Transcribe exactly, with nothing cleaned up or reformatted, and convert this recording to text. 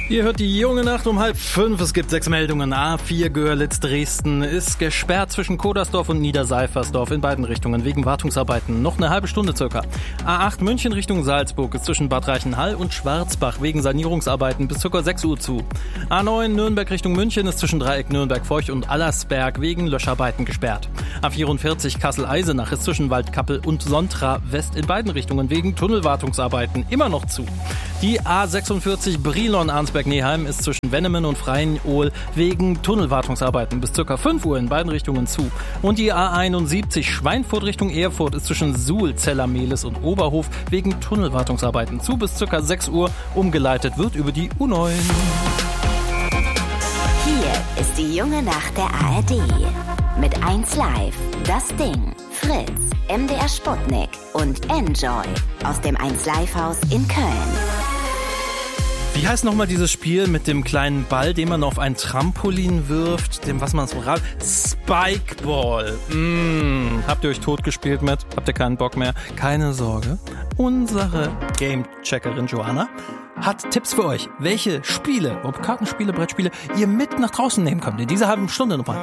Ihr hört die junge Nacht um halb fünf. Es gibt sechs Meldungen. A vier Görlitz-Dresden ist gesperrt zwischen Kodersdorf und Niederseifersdorf in beiden Richtungen wegen Wartungsarbeiten. Noch eine halbe Stunde circa. A acht München Richtung Salzburg ist zwischen Bad Reichenhall und Schwarzbach wegen Sanierungsarbeiten bis circa sechs Uhr zu. A neun Nürnberg Richtung München ist zwischen Dreieck Nürnberg-Feucht und Allersberg wegen Löscharbeiten gesperrt. A vierundvierzig Kassel-Eisenach ist zwischen Waldkappel und Sontra West in beiden Richtungen wegen Tunnelwartungsarbeiten immer noch zu. Die A sechsundvierzig Brilon-Arnsberg-Neheim ist zwischen Wennemen und Freien-Ohl wegen Tunnelwartungsarbeiten bis ca. fünf Uhr in beiden Richtungen zu. Und die A einundsiebzig Schweinfurt Richtung Erfurt ist zwischen Suhl, Zellermehlis und Oberhof wegen Tunnelwartungsarbeiten zu bis ca. sechs Uhr. Umgeleitet wird über die U neun. Hier ist die junge Nacht der A R D. Mit eins Live, Das Ding, Fritz, M D R Sputnik und Enjoy aus dem eins Live Haus in Köln. Wie heißt nochmal dieses Spiel mit dem kleinen Ball, den man auf ein Trampolin wirft, dem was man so rat? Spikeball. Mm. Habt ihr euch tot gespielt mit? Habt ihr keinen Bock mehr? Keine Sorge. Unsere Game-Checkerin Joanna hat Tipps für euch, welche Spiele, ob Kartenspiele, Brettspiele, ihr mit nach draußen nehmen könnt. In dieser halben Stunde nochmal.